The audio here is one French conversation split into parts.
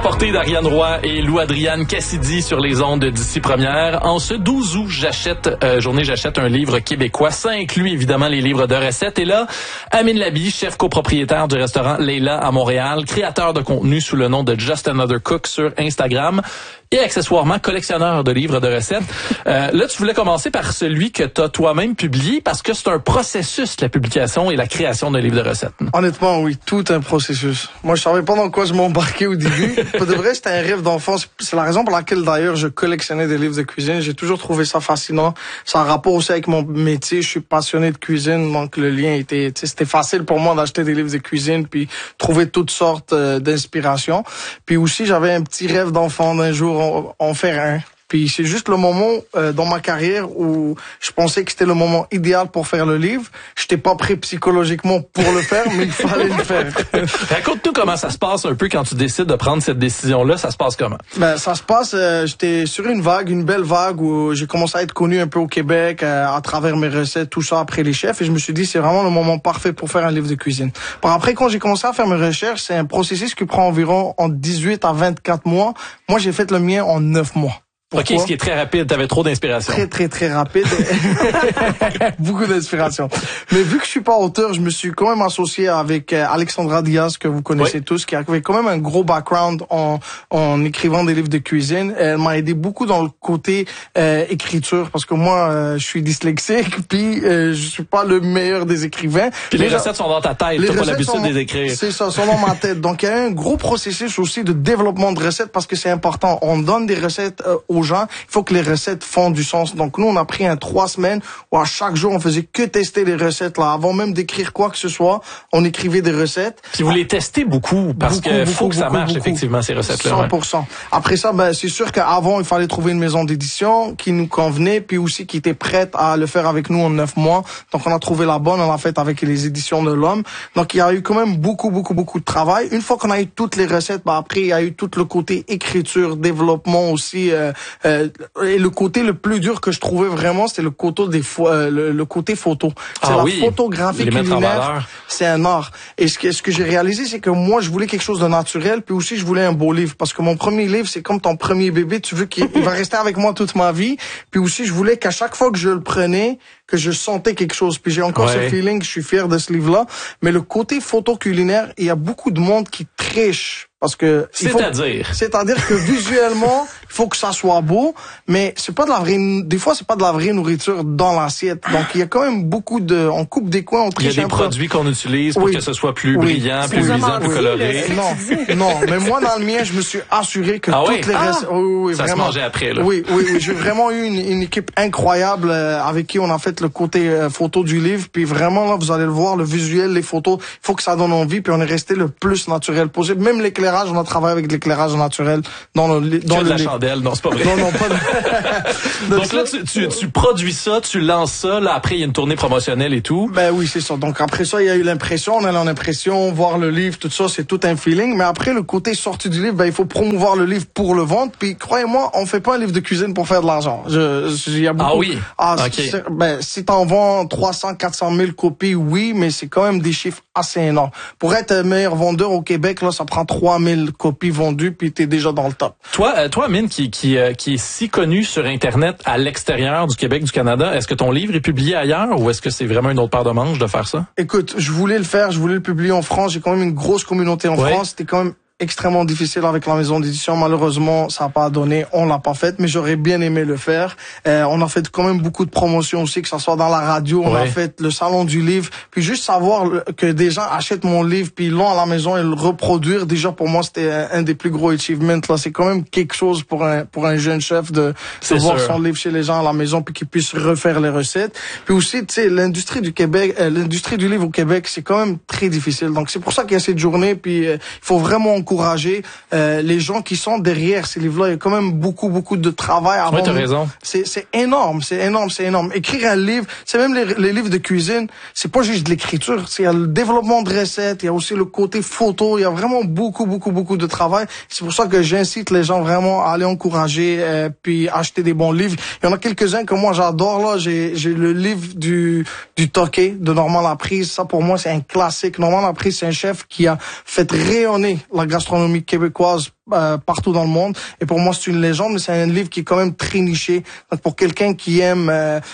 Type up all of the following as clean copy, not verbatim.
portée d'Ariane Roy et Lou-Adriane Cassidy sur les ondes d'ici première. En ce 12 août, j'achète un livre québécois. Ça inclut évidemment les livres de recettes. Et là, Amine Labi, chef copropriétaire du restaurant Leila à Montréal, créateur de contenu sous le nom de Just Another Cook sur Instagram et accessoirement collectionneur de livres de recettes. Là, tu voulais commencer par celui que tu as toi-même publié parce que c'est un processus, la publication et la création d'un livre de recettes. Honnêtement, oui, tout un processus. Moi, je savais pas dans quoi je m'embarquais au début. Pour de vrai, c'était un rêve d'enfance. C'est la raison pour laquelle, d'ailleurs, je collectionnais des livres de cuisine. J'ai toujours trouvé ça fascinant. Ça a rapport aussi avec mon métier. Je suis passionné de cuisine, donc le lien c'était facile pour moi d'acheter des livres de cuisine puis trouver toutes sortes d'inspirations. Puis aussi, j'avais un petit rêve d'enfant d'un jour en faire un. Puis c'est juste le moment dans ma carrière où je pensais que c'était le moment idéal pour faire le livre. J'étais pas prêt psychologiquement pour le faire, mais il fallait le faire. Raconte-nous comment ça se passe un peu quand tu décides de prendre cette décision-là. Ça se passe comment? Ben ça se passe, j'étais sur une belle vague où j'ai commencé à être connu un peu au Québec à travers mes recettes, tout ça après les chefs. Et je me suis dit c'est vraiment le moment parfait pour faire un livre de cuisine. Par après, quand j'ai commencé à faire mes recherches, c'est un processus qui prend environ entre 18 à 24 mois. Moi, j'ai fait le mien en 9 mois. Pourquoi? OK, ce qui est très rapide. T'avais trop d'inspiration. Très rapide. Beaucoup d'inspiration. Mais vu que je suis pas auteur, je me suis quand même associé avec Alexandra Diaz, que vous connaissez tous, qui avait quand même un gros background en écrivant des livres de cuisine. Elle m'a aidé beaucoup dans le côté écriture, parce que moi, je suis dyslexique, puis je suis pas le meilleur des écrivains. Puis les recettes sont dans ta tête, t'as pas l'habitude de les écrire. C'est ça, sont dans ma tête. Donc il y a un gros processus aussi de développement de recettes, parce que c'est important. On donne des recettes aux gens, il faut que les recettes font du sens. Donc nous, on a pris 3 semaines où à chaque jour, on faisait que tester les recettes là. Avant même d'écrire quoi que ce soit, on écrivait des recettes. Puis vous les testez beaucoup parce que faut que ça marche effectivement ces recettes-là. 100%. Ouais. Après ça, c'est sûr qu'avant, il fallait trouver une maison d'édition qui nous convenait, puis aussi qui était prête à le faire avec nous en 9 mois. Donc on a trouvé la bonne, on l'a fait avec les éditions de l'Homme. Donc il y a eu quand même beaucoup de travail. Une fois qu'on a eu toutes les recettes, après il y a eu tout le côté écriture, développement aussi. Et le côté le plus dur que je trouvais vraiment, c'était le côté le côté photo. C'est la photographie culinaire. C'est un art. Et ce que j'ai réalisé, c'est que moi, je voulais quelque chose de naturel, puis aussi je voulais un beau livre, parce que mon premier livre, c'est comme ton premier bébé. Tu veux qu'il va rester avec moi toute ma vie. Puis aussi, je voulais qu'à chaque fois que je le prenais, que je sentais quelque chose. Puis j'ai encore ce feeling, je suis fier de ce livre-là. Mais le côté photo culinaire, il y a beaucoup de monde qui triche. Parce que c'est-à-dire que visuellement, il faut que ça soit beau, mais c'est pas de la vraie. Des fois, c'est pas de la vraie nourriture dans l'assiette. Donc, il y a quand même beaucoup de. On coupe des coins, on triche. Il y a des produits qu'on utilise pour que ce soit plus brillant, plus luisant, plus coloré. Non, mais moi dans le mien, je me suis assuré que toutes les recettes. Ça vraiment. Se mangeait après là. Oui. J'ai vraiment eu une équipe incroyable avec qui on a fait le côté photo du livre. Puis vraiment là, vous allez le voir, le visuel, les photos. Il faut que ça donne envie. Puis on est resté le plus naturel possible. Même l'éclairage. On a travaillé avec de l'éclairage naturel dans le la chandelle, non, c'est pas vrai. Non, pas de... Donc là, tu produis ça, tu lances ça, là, après, il y a une tournée promotionnelle et tout. Ben oui, c'est ça. Donc après ça, il y a eu l'impression, on allait en impression, voir le livre, tout ça, c'est tout un feeling. Mais après, le côté sorti du livre, il faut promouvoir le livre pour le vendre. Puis, croyez-moi, on fait pas un livre de cuisine pour faire de l'argent. Il y a beaucoup... Ah oui? Okay. Si t'en vends 300, 400 000 copies, oui, mais c'est quand même des chiffres assez énormes. Pour être meilleur vendeur au Québec, là, ça prend 3000 copies vendues, puis t'es déjà dans le top. Toi, Amine, qui est si connu sur Internet à l'extérieur du Québec, du Canada, est-ce que ton livre est publié ailleurs ou est-ce que c'est vraiment une autre paire de manches de faire ça? Écoute, je voulais le faire, je voulais le publier en France. J'ai quand même une grosse communauté en France. C'était quand même extrêmement difficile avec la maison d'édition. Malheureusement, ça n'a pas donné. On l'a pas fait, mais j'aurais bien aimé le faire. On a fait quand même beaucoup de promotions aussi, que ça soit dans la radio. On a fait le salon du livre. Puis juste savoir que des gens achètent mon livre, puis ils l'ont à la maison et le reproduire. Déjà, pour moi, c'était un des plus gros achievements. Là, c'est quand même quelque chose pour un jeune chef de voir son livre chez les gens à la maison, puis qu'ils puissent refaire les recettes. Puis aussi, tu sais, l'industrie du Québec, l'industrie du livre au Québec, c'est quand même très difficile. Donc c'est pour ça qu'il y a cette journée. Puis il faut vraiment encourager les gens qui sont derrière ces livres-là. Il y a quand même beaucoup de travail avant. Oui, t'as raison. C'est énorme. Écrire un livre, c'est même les livres de cuisine, c'est pas juste de l'écriture. Il y a le développement de recettes, il y a aussi le côté photo, il y a vraiment beaucoup de travail. C'est pour ça que j'incite les gens vraiment à aller encourager puis acheter des bons livres. Il y en a quelques-uns que moi j'adore là. J'ai le livre du Toqué de Normand Laprise. Ça pour moi c'est un classique. Normand Laprise, c'est un chef qui a fait rayonner la gastronomie québécoise partout dans le monde. Et pour moi, c'est une légende, mais c'est un livre qui est quand même très niché. Donc, pour quelqu'un qui aime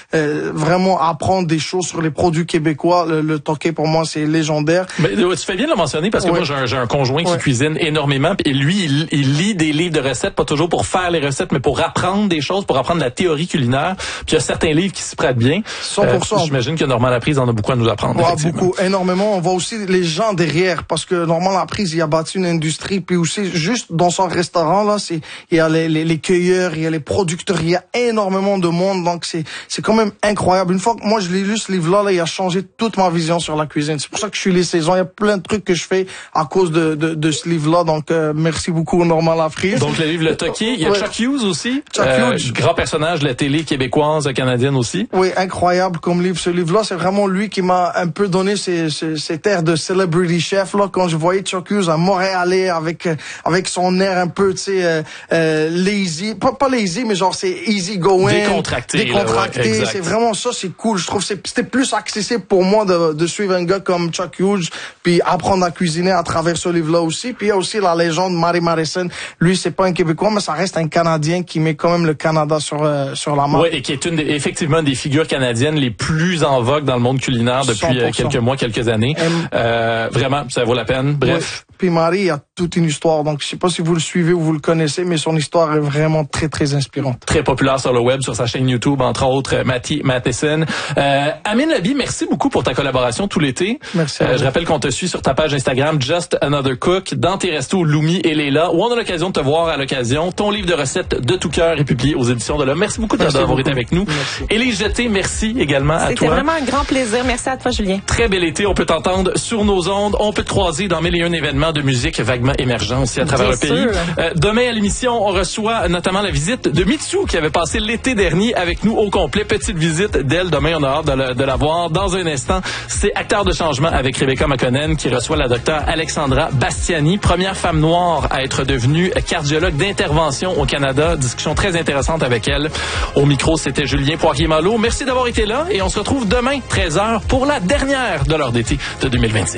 vraiment apprendre des choses sur les produits québécois, le Tokay, pour moi, c'est légendaire. Mais tu fais bien de le mentionner parce que moi, j'ai un conjoint qui cuisine énormément. Et lui, il lit des livres de recettes, pas toujours pour faire les recettes, mais pour apprendre des choses, pour apprendre la théorie culinaire. Puis il y a certains livres qui s'y prêtent bien. 100%. J'imagine que Normand Laprise en a beaucoup à nous apprendre. Beaucoup, énormément. On voit aussi les gens derrière, parce que Normand Laprise, il a bâti une industrie, puis aussi, juste dans son restaurant, là, il y a les cueilleurs, il y a les producteurs, il y a énormément de monde, donc c'est quand même incroyable. Une fois que moi je l'ai lu, ce livre-là, il a changé toute ma vision sur la cuisine. C'est pour ça que je suis les saisons. Il y a plein de trucs que je fais à cause de ce livre-là, donc merci beaucoup Normand Laprise. Donc le livre Le Tokay, il y a Chuck Hughes aussi, grand personnage de la télé québécoise, canadienne aussi. Oui, incroyable comme livre. Ce livre-là, c'est vraiment lui qui m'a un peu donné cet air de celebrity chef là, quand je voyais Chuck Hughes à Montréalais avec son air un peu, tu sais, lazy, pas lazy, mais genre c'est easy going, décontracté. Ouais, c'est vraiment ça, c'est cool. Je trouve que c'était plus accessible pour moi de suivre un gars comme Chuck Hughes, puis apprendre à cuisiner à travers ce livre-là aussi. Puis il y a aussi la légende Mary Madison. Lui, c'est pas un Québécois, mais ça reste un Canadien qui met quand même le Canada sur la map. Ouais, et qui est effectivement des figures canadiennes les plus en vogue dans le monde culinaire depuis 100%. Quelques mois, quelques années. Vraiment, ça vaut la peine. Bref. Ouais. Puis Marie, il y a toute une histoire. Donc, je sais pas si vous le suivez ou vous le connaissez, mais son histoire est vraiment très, très inspirante. Très populaire sur le web, sur sa chaîne YouTube, entre autres, Matty Matheson. Amine Labi, merci beaucoup pour ta collaboration tout l'été. Merci. Je rappelle qu'on te suit sur ta page Instagram, Just Another Cook, dans tes restos Lumi et Léla, où on a l'occasion de te voir à l'occasion. Ton livre de recettes de tout cœur est publié aux éditions de l'Homme. Merci beaucoup d'avoir été avec nous. Merci. Élise Jeté, merci également à toi. C'était vraiment un grand plaisir. Merci à toi, Julien. Très bel été. On peut t'entendre sur nos ondes. On peut te croiser dans 1001 événements de musique vaguement émergents aussi à travers le pays. Demain à l'émission, on reçoit notamment la visite de Mitsou qui avait passé l'été dernier avec nous au complet. Petite visite d'elle. Demain, on a hâte de la voir. Dans un instant, c'est Acteur de changement avec Rebecca McConnell qui reçoit la docteure Alexandra Bastiani, première femme noire à être devenue cardiologue d'intervention au Canada. Discussion très intéressante avec elle. Au micro, c'était Julien Poirier-Malo. Merci d'avoir été là et on se retrouve demain, 13h, pour la dernière de l'heure d'été de 2026.